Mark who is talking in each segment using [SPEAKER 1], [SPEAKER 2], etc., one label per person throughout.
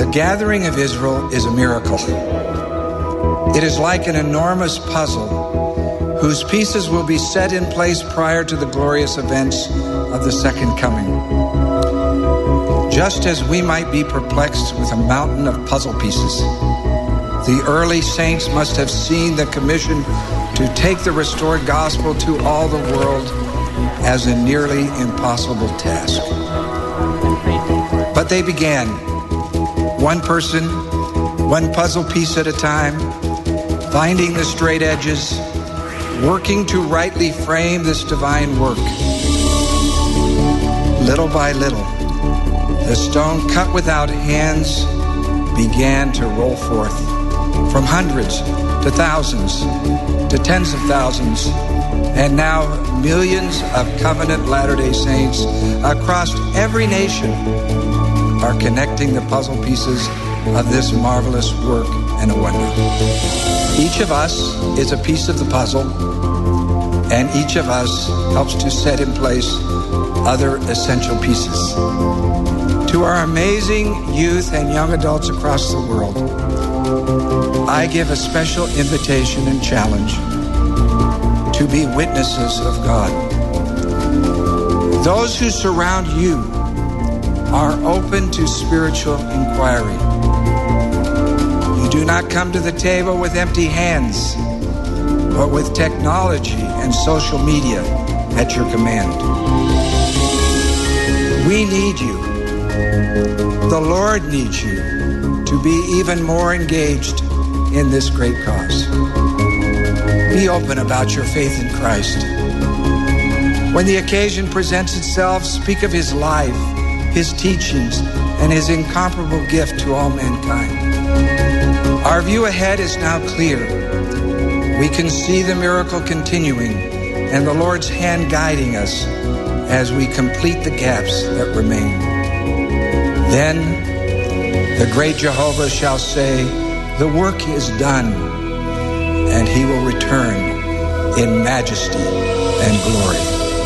[SPEAKER 1] gathering of Israel is a miracle. It is like an enormous puzzle whose pieces will be set in place prior to the glorious events of the second coming. Just as we might be perplexed with a mountain of puzzle pieces, the early saints must have seen the commission to take the restored gospel to all the world as a nearly impossible task. But they began, one person, one puzzle piece at a time, finding the straight edges, working to rightly frame this divine work. Little by little, the stone cut without hands began to roll forth, from hundreds to thousands to tens of thousands, and now millions of Covenant Latter-day Saints across every nation are connecting the puzzle pieces of this marvelous work and a wonder. Each of us is a piece of the puzzle, and each of us helps to set in place other essential pieces. To our amazing youth and young adults across the world, I give a special invitation and challenge to be witnesses of God. Those who surround you are open to spiritual inquiry. You do not come to the table with empty hands, but with technology and social media at your command. We need you. The Lord needs you to be even more engaged in this great cause. Be open about your faith in Christ. When the occasion presents itself, speak of his life, his teachings, and his incomparable gift to all mankind. Our view ahead is now clear. We can see the miracle continuing and the Lord's hand guiding us as we complete the gaps that remain. Then the great Jehovah shall say, "The work is done," and he will return in majesty and glory.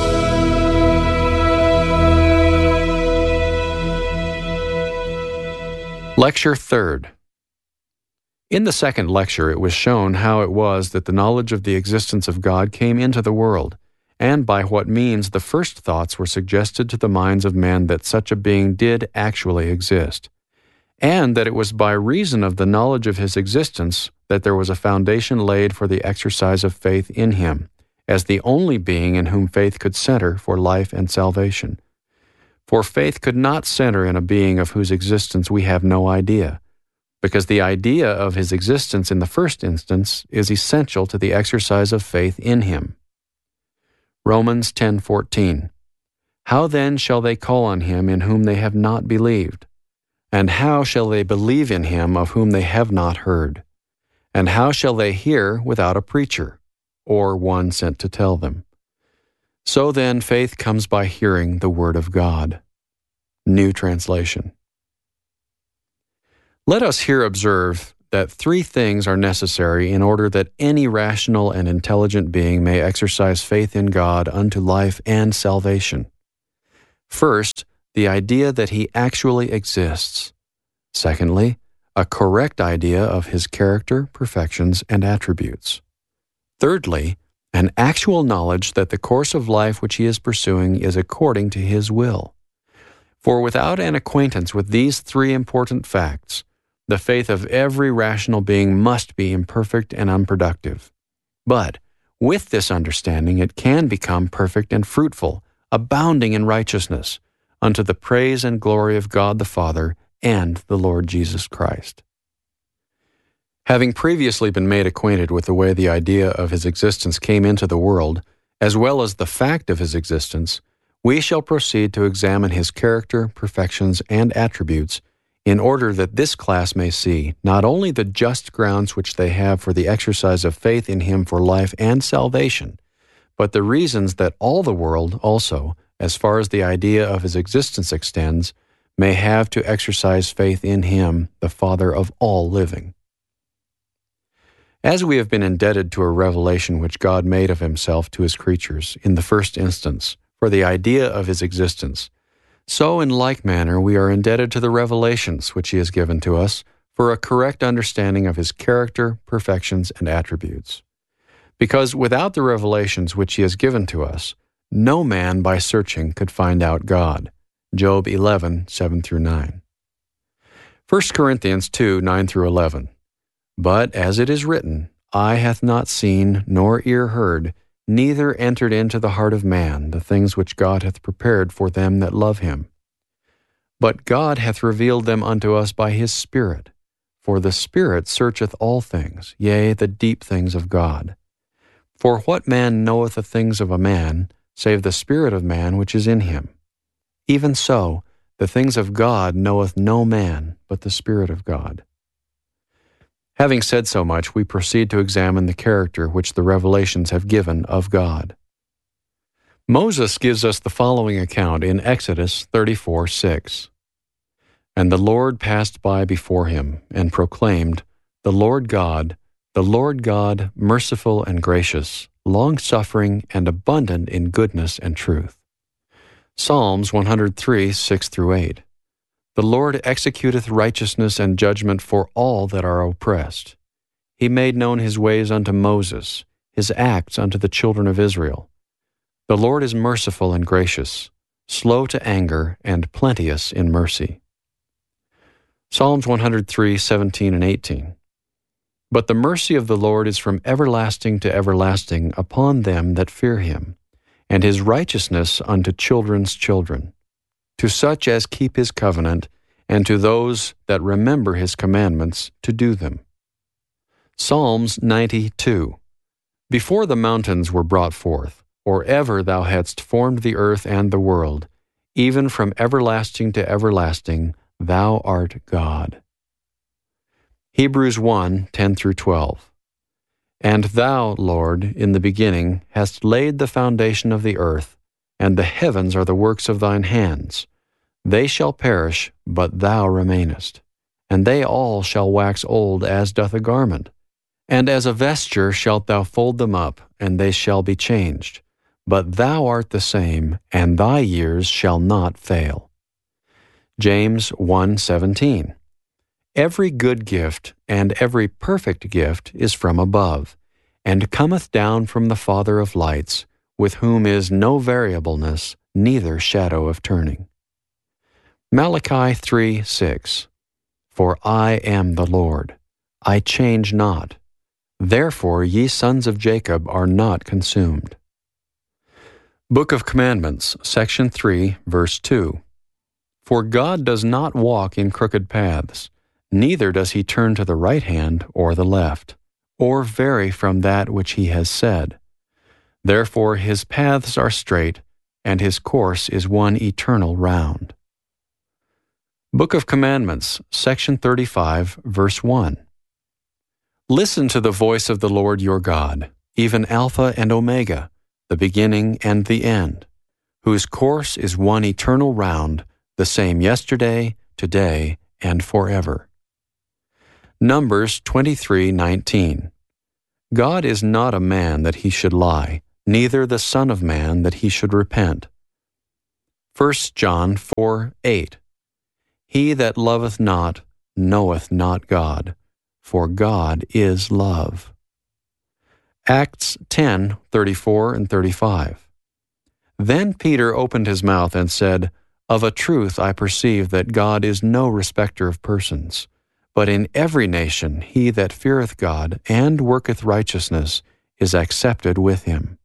[SPEAKER 2] Lecture 3rd. In the second lecture, it was shown how it was that the knowledge of the existence of God came into the world, and by what means the first thoughts were suggested to the minds of men that such a being did actually exist, and that it was by reason of the knowledge of his existence that there was a foundation laid for the exercise of faith in him, as the only being in whom faith could center for life and salvation. For faith could not center in a being of whose existence we have no idea, because the idea of his existence in the first instance is essential to the exercise of faith in him. Romans 10:14. How then shall they call on him in whom they have not believed? And how shall they believe in him of whom they have not heard? And how shall they hear without a preacher, or one sent to tell them? So then faith comes by hearing the word of God. New Translation. Let us here observe that 3 things are necessary in order that any rational and intelligent being may exercise faith in God unto life and salvation. First, the idea that he actually exists. Secondly, a correct idea of his character, perfections, and attributes. Thirdly, an actual knowledge that the course of life which he is pursuing is according to his will. For without an acquaintance with these 3 important facts, the faith of every rational being must be imperfect and unproductive. But with this understanding, it can become perfect and fruitful, abounding in righteousness, unto the praise and glory of God the Father and the Lord Jesus Christ. Having previously been made acquainted with the way the idea of his existence came into the world, as well as the fact of his existence, we shall proceed to examine his character, perfections, and attributes, in order that this class may see not only the just grounds which they have for the exercise of faith in him for life and salvation, but the reasons that all the world also, as far as the idea of his existence extends, may have to exercise faith in him, the Father of all living. As we have been indebted to a revelation which God made of himself to his creatures, in the first instance, for the idea of his existence, So in like manner we are indebted to the revelations which He has given to us for a correct understanding of His character, perfections, and attributes. Because without the revelations which He has given to us, no man by searching could find out God. Job 11, 7-9. 1 Corinthians 2, 9-11. But as it is written, eye hath not seen, nor ear heard, neither entered into the heart of man the things which God hath prepared for them that love Him. But God hath revealed them unto us by His Spirit. For the Spirit searcheth all things, yea, the deep things of God. For what man knoweth the things of a man, save the spirit of man which is in him? Even so, the things of God knoweth no man, but the Spirit of God. Having said so much, we proceed to examine the character which the revelations have given of God. Moses gives us the following account in Exodus 34:6. And the Lord passed by before him, and proclaimed, the Lord God, merciful and gracious, long-suffering and abundant in goodness and truth. Psalms 103, 6-8. The Lord executeth righteousness and judgment for all that are oppressed. He made known His ways unto Moses, His acts unto the children of Israel. The Lord is merciful and gracious, slow to anger, and plenteous in mercy. Psalms 103, 17 and 18. But the mercy of the Lord is from everlasting to everlasting upon them that fear Him, and His righteousness unto children's children, to such as keep His covenant, and to those that remember His commandments to do them. Psalms 92. Before the mountains were brought forth, or ever Thou hadst formed the earth and the world, even from everlasting to everlasting, Thou art God. Hebrews 1, 10-12. And Thou, Lord, in the beginning, hast laid the foundation of the earth, and the heavens are the works of Thine hands. They shall perish, but Thou remainest. And they all shall wax old as doth a garment. And as a vesture shalt Thou fold them up, and they shall be changed. But Thou art the same, and Thy years shall not fail. James 1:17. Every good gift and every perfect gift is from above, and cometh down from the Father of lights, with whom is no variableness, neither shadow of turning. Malachi 3:6. For I am the Lord, I change not. Therefore ye sons of Jacob are not consumed. Book of Commandments, section 3, verse 2. For God does not walk in crooked paths, neither does He turn to the right hand or the left, or vary from that which He has said. Therefore His paths are straight, and His course is one eternal round. Book of Commandments, section 35, verse 1. Listen to the voice of the Lord your God, even Alpha and Omega, the beginning and the end, whose course is one eternal round, the same yesterday, today, and forever. Numbers 23:19. God is not a man that He should lie, neither the Son of Man that He should repent. 1 John 4:8. He that loveth not knoweth not God, for God is love. Acts 10:34 and 35. Then Peter opened his mouth and said, Of a truth I perceive that God is no respecter of persons, but in every nation he that feareth God and worketh righteousness is accepted with Him.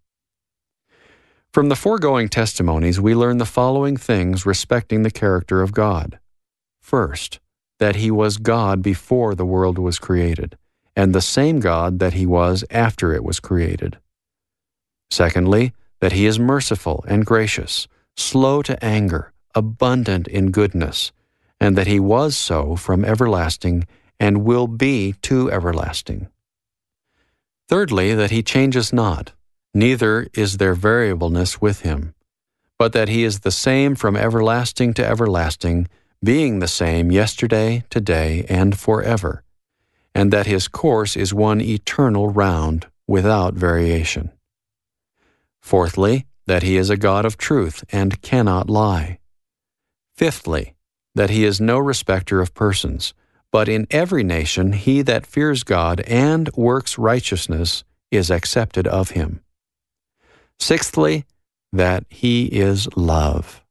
[SPEAKER 2] From the foregoing testimonies we learn the following things respecting the character of God. First, that He was God before the world was created, and the same God that He was after it was created. Secondly, that He is merciful and gracious, slow to anger, abundant in goodness, and that He was so from everlasting and will be to everlasting. Thirdly, that He changes not, neither is there variableness with Him, but that He is the same from everlasting to everlasting, being the same yesterday, today, and forever, and that His course is one eternal round, without variation. Fourthly, that He is a God of truth and cannot lie. Fifthly, that he is no respecter of persons, but in every nation he that fears God and works righteousness is accepted of him. Sixthly, that he is love.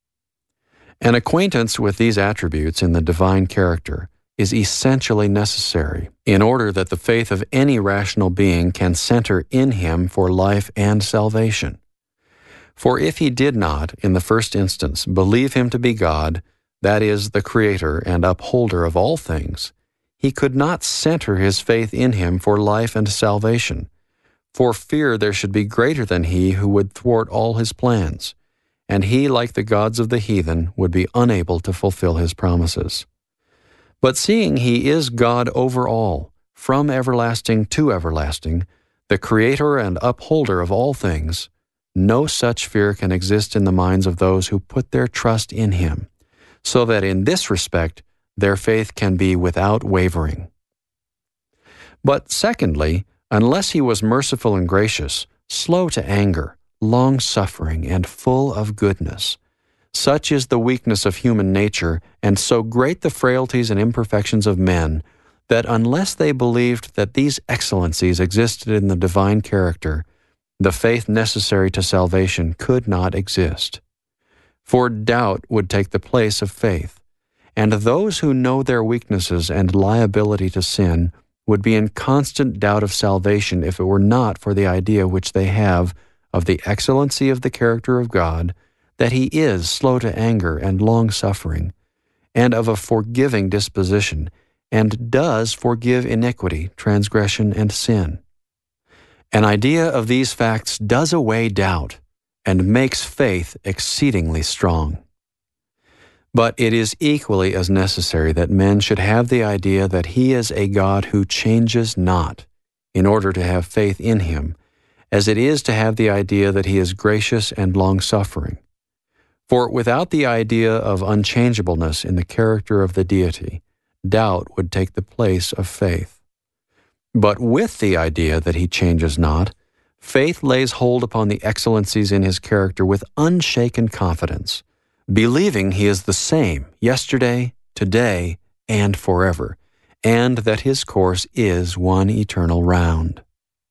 [SPEAKER 2] An acquaintance with these attributes in the divine character is essentially necessary in order that the faith of any rational being can center in him for life and salvation. For if he did not, in the first instance, believe him to be God, that is, the Creator and upholder of all things, he could not center his faith in him for life and salvation, for fear there should be greater than he who would thwart all his plans, and he, like the gods of the heathen, would be unable to fulfill his promises. But seeing he is God over all, from everlasting to everlasting, the Creator and upholder of all things, no such fear can exist in the minds of those who put their trust in him, so that in this respect their faith can be without wavering. But secondly, unless he was merciful and gracious, slow to anger, long-suffering, and full of goodness, such is the weakness of human nature, and so great the frailties and imperfections of men, that unless they believed that these excellencies existed in the divine character, the faith necessary to salvation could not exist. For doubt would take the place of faith, and those who know their weaknesses and liability to sin would be in constant doubt of salvation if it were not for the idea which they have of the excellency of the character of God, that he is slow to anger and long-suffering, and of a forgiving disposition, and does forgive iniquity, transgression, and sin. An idea of these facts does away doubt, and makes faith exceedingly strong. But it is equally as necessary that men should have the idea that he is a God who changes not, in order to have faith in him, as it is to have the idea that he is gracious and long-suffering. For without the idea of unchangeableness in the character of the deity, doubt would take the place of faith. But with the idea that he changes not, faith lays hold upon the excellencies in his character with unshaken confidence, believing he is the same yesterday, today, and forever, and that his course is one eternal round.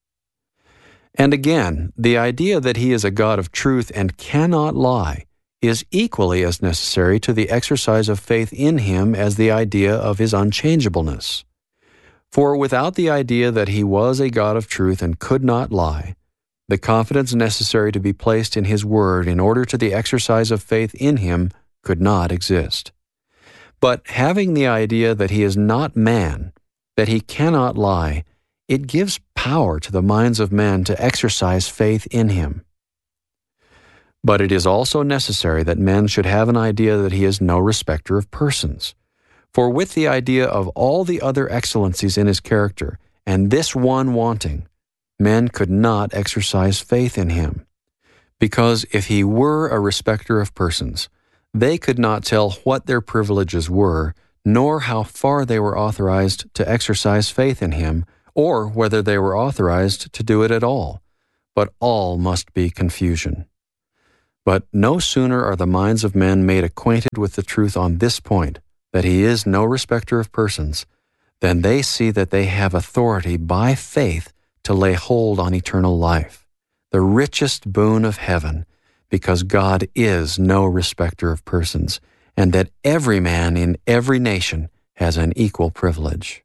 [SPEAKER 2] And again, the idea that he is a God of truth and cannot lie is equally as necessary to the exercise of faith in him as the idea of his unchangeableness. For without the idea that he was a God of truth and could not lie, the confidence necessary to be placed in his word in order to the exercise of faith in him could not exist. But having the idea that he is not man, that he cannot lie, it gives power to the minds of men to exercise faith in him. But it is also necessary that men should have an idea that he is no respecter of persons. For with the idea of all the other excellencies in his character, and this one wanting, men could not exercise faith in him. Because if he were a respecter of persons, they could not tell what their privileges were, nor how far they were authorized to exercise faith in him, or whether they were authorized to do it at all, but all must be confusion. But no sooner are the minds of men made acquainted with the truth on this point, that he is no respecter of persons, than they see that they have authority by faith to lay hold on eternal life, the richest boon of heaven, because God is no respecter of persons, and that every man in every nation has an equal privilege.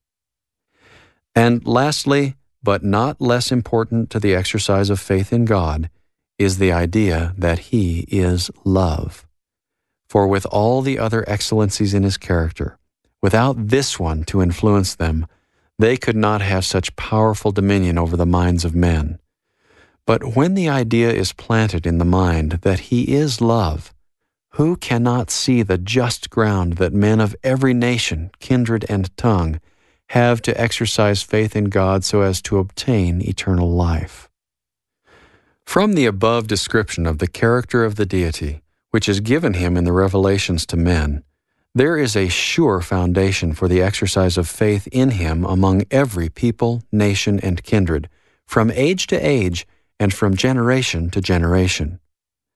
[SPEAKER 2] And lastly, but not less important to the exercise of faith in God, is the idea that he is love. For with all the other excellencies in his character, without this one to influence them, they could not have such powerful dominion over the minds of men. But when the idea is planted in the mind that he is love, who cannot see the just ground that men of every nation, kindred, and tongue have to exercise faith in God so as to obtain eternal life? From the above description of the character of the deity, which is given him in the revelations to men, there is a sure foundation for the exercise of faith in him among every people, nation, and kindred, from age to age, and from generation to generation.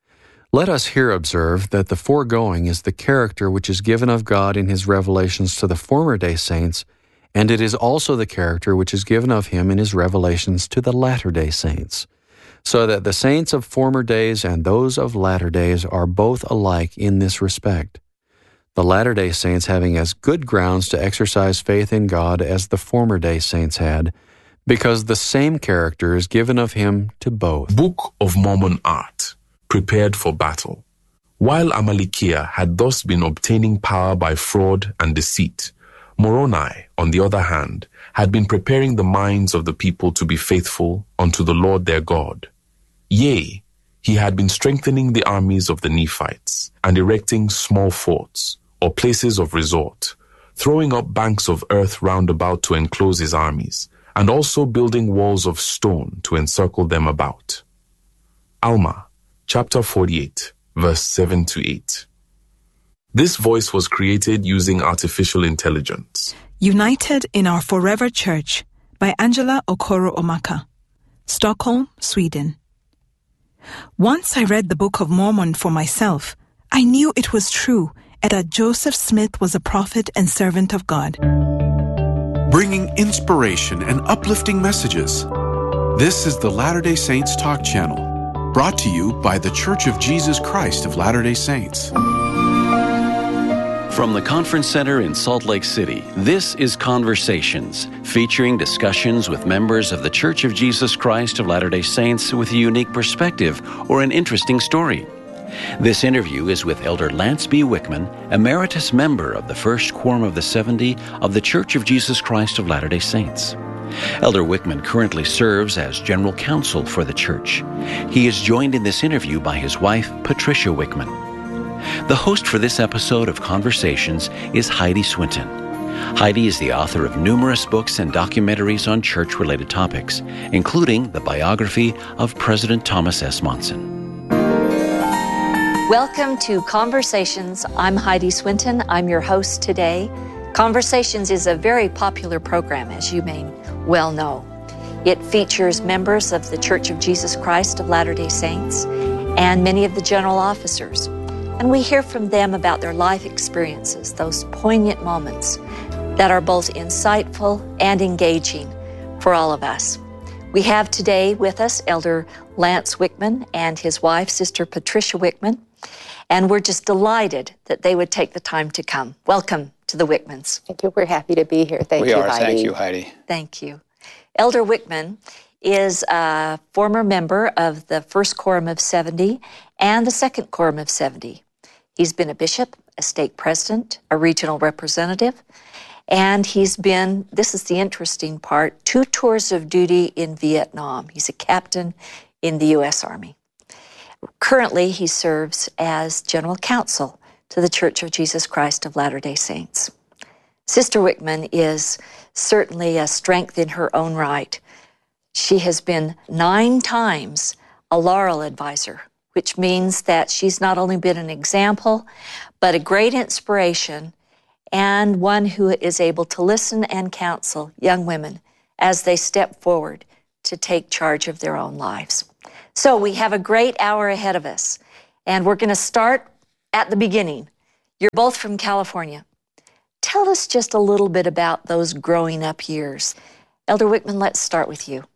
[SPEAKER 2] Let us here observe that the foregoing is the character which is given of God in His revelations to the former day saints, and it is also the character which is given of Him in His revelations to the latter day saints, so that the saints of former days and those of latter days are both alike in this respect. The latter day saints having as good grounds to exercise faith in God as the former day saints had, because the same character is given of Him to both.
[SPEAKER 3] Book of Mormon Art, prepared for battle. While Amalickiah had thus been obtaining power by fraud and deceit, Moroni, on the other hand, had been preparing the minds of the people to be faithful unto the Lord their God. Yea, he had been strengthening the armies of the Nephites and erecting small forts, or places of resort, throwing up banks of earth round about to enclose his armies, and also building walls of stone to encircle them about. Alma, chapter 48, verse 7-8. This voice was created using artificial intelligence.
[SPEAKER 4] United in Our Forever Church by Angela Okoro Omaka, Stockholm, Sweden. Once I read the Book of Mormon for myself, I knew it was true and that Joseph Smith was a prophet and servant of God.
[SPEAKER 5] Bringing inspiration and uplifting messages. This is the Latter-day Saints Talk Channel, brought to you by The Church of Jesus Christ of Latter-day Saints.
[SPEAKER 6] From the Conference Center in Salt Lake City, this is Conversations, featuring discussions with members of The Church of Jesus Christ of Latter-day Saints with a unique perspective or an interesting story. This interview is with Elder Lance B. Wickman, Emeritus Member of the First Quorum of the 70 of The Church of Jesus Christ of Latter-day Saints. Elder Wickman currently serves as General Counsel for the Church. He is joined in this interview by his wife, Patricia Wickman. The host for this episode of Conversations is Heidi Swinton. Heidi is the author of numerous books and documentaries on church-related topics, including the biography of President Thomas S. Monson.
[SPEAKER 7] Welcome to Conversations. I'm Heidi Swinton. I'm your host today. Conversations is a very popular program, as you may well know. It features members of the Church of Jesus Christ of Latter-day Saints and many of the general officers. And we hear from them about their life experiences, those poignant moments that are both insightful and engaging for all of us. We have today with us Elder Lance Wickman and his wife, Sister Patricia Wickman. And we're just delighted that they would take the time to come. Welcome to the Wickmans.
[SPEAKER 8] Thank you. We're happy to be here. Thank you, Heidi.
[SPEAKER 1] Thank you, Heidi.
[SPEAKER 7] Thank you. Elder Wickman is a former member of the First Quorum of 70 and the Second Quorum of 70. He's been a bishop, a stake president, a regional representative, and he's been, this is the interesting part, 2 tours of duty in Vietnam. He's a captain in the U.S. Army. Currently, he serves as General Counsel to the Church of Jesus Christ of Latter-day Saints. Sister Wickman is certainly a strength in her own right. She has been 9 times a Laurel Advisor, which means that she's not only been an example, but a great inspiration and one who is able to listen and counsel young women as they step forward to take charge of their own lives. So we have a great hour ahead of us, and we're going to start at the beginning. You're both from California. Tell us just a little bit about those growing up years. Elder Wickman, let's start with you.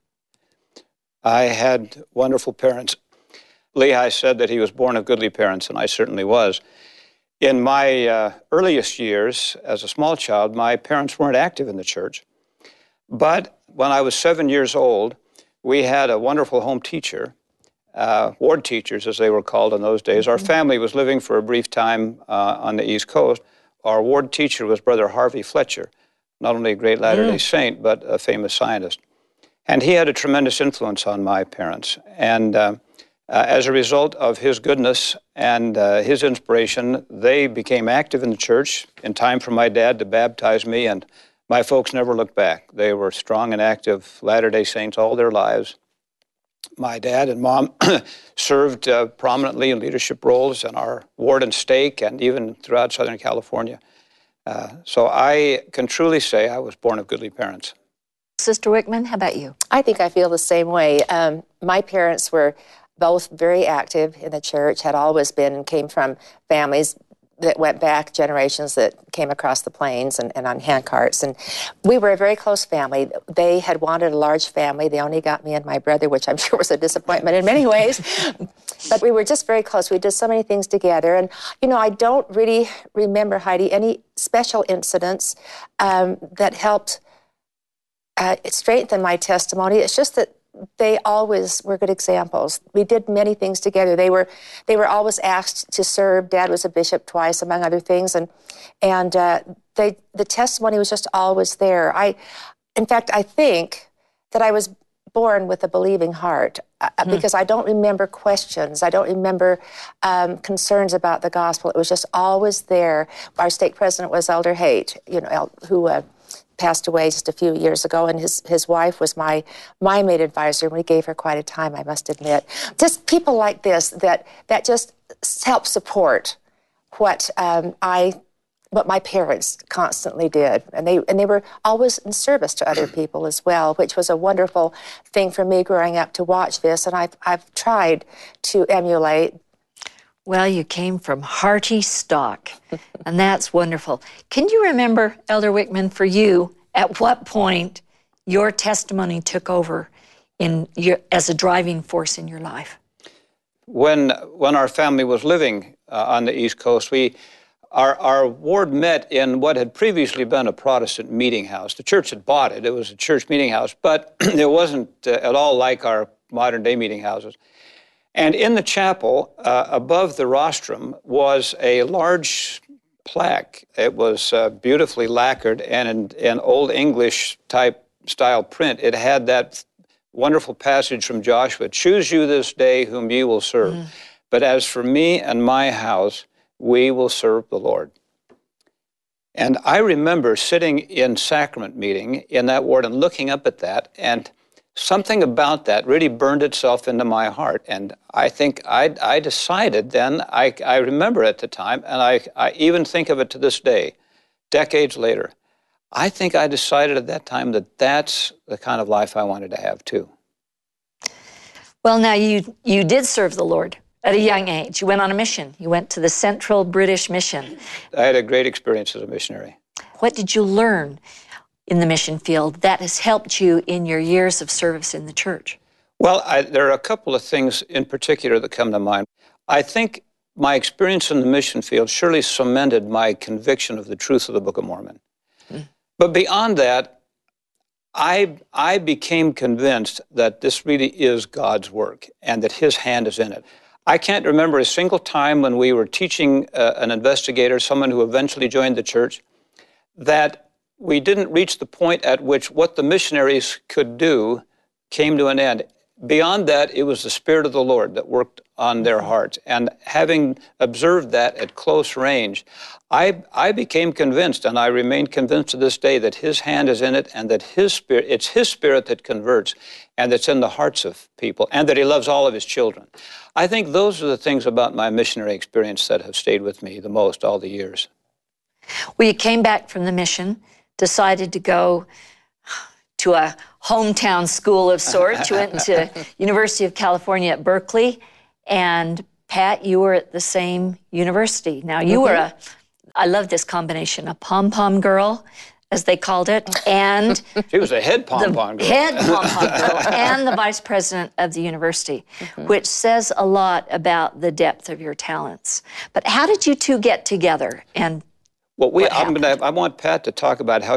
[SPEAKER 1] I had wonderful parents. Lehi said that he was born of goodly parents, and I certainly was. In my earliest years as a small child, my parents weren't active in the church. But when I was 7 years old, we had a wonderful home teacher, ward teachers as they were called in those days. Our family was living for a brief time on the East Coast. Our ward teacher was Brother Harvey Fletcher, not only a great Latter-day Saint, but a famous scientist. And he had a tremendous influence on my parents. And as a result of his goodness and his inspiration, they became active in the church in time for my dad to baptize me, and my folks never looked back. They were strong and active Latter-day Saints all their lives. My dad and mom served prominently in leadership roles in our ward and stake and even throughout Southern California. So I can truly say I was born of goodly parents.
[SPEAKER 7] Sister Wickman, how about you?
[SPEAKER 8] I think I feel the same way. My parents were both very active in the church, had always been and came from families that went back generations that came across the plains and on hand carts. And we were a very close family. They had wanted a large family. They only got me and my brother, which I'm sure was a disappointment in many ways. But we were just very close. We did so many things together. And, I don't really remember, Heidi, any special incidents that helped strengthen my testimony. It's just that they always were good examples. We did many things together. They were always asked to serve. Dad was a bishop twice, among other things, and the testimony was just always there. In fact, I think that I was born with a believing heart because I don't remember questions. I don't remember concerns about the gospel. It was just always there. Our stake president was Elder Haight, who passed away just a few years ago, and his wife was my maid advisor. We gave her quite a time, I must admit. Just people like this that just help support what my parents constantly did, and they were always in service to other people as well, which was a wonderful thing for me growing up to watch this, and I've tried to emulate.
[SPEAKER 7] Well, you came from hearty stock, and that's wonderful. Can you remember, Elder Wickman, for you, at what point your testimony took over as a driving force in your life?
[SPEAKER 9] When our family was living on the East Coast, our ward met in what had previously been a Protestant meeting house. The church had bought it. It was a church meeting house, but it wasn't at all like our modern-day meeting houses. And in the chapel, above the rostrum, was a large plaque. It was beautifully lacquered and in Old English type style print. It had that wonderful passage from Joshua, "Choose you this day whom ye will serve. But as for me and my house, we will serve the Lord." And I remember sitting in sacrament meeting in that ward and looking up at that, and something about that really burned itself into my heart. And I think I decided then, I remember at the time, and I even think of it to this day, decades later, I think I decided at that time that that's the kind of life I wanted to have too.
[SPEAKER 7] Well, now you did serve the Lord at a young age. You went on a mission. You went to the Central British Mission.
[SPEAKER 9] I had a great experience as a missionary.
[SPEAKER 7] What did you learn in the mission field that has helped you in your years of service in the church?
[SPEAKER 9] Well, there are a couple of things in particular that come to mind. I think my experience in the mission field surely cemented my conviction of the truth of the Book of Mormon. But beyond that, I became convinced that this really is God's work and that His hand is in it. I can't remember a single time when we were teaching an investigator, someone who eventually joined the church, that we didn't reach the point at which what the missionaries could do came to an end. Beyond that, it was the Spirit of the Lord that worked on their hearts. And having observed that at close range, I became convinced, and I remain convinced to this day, that His hand is in it and that it's His Spirit that converts and that's in the hearts of people and that He loves all of His children. I think those are the things about my missionary experience that have stayed with me the most all the years.
[SPEAKER 7] Well, you came back from the mission, decided to go to a hometown school of sorts. You went to University of California at Berkeley, and Pat, you were at the same university. Now, you were I love this combination, a pom-pom girl, as they called it, and
[SPEAKER 9] she was a head pom-pom girl.
[SPEAKER 7] Head pom-pom girl, and the vice president of the university, which says a lot about the depth of your talents. But how did you two get together? And
[SPEAKER 9] well, I want Pat to talk about how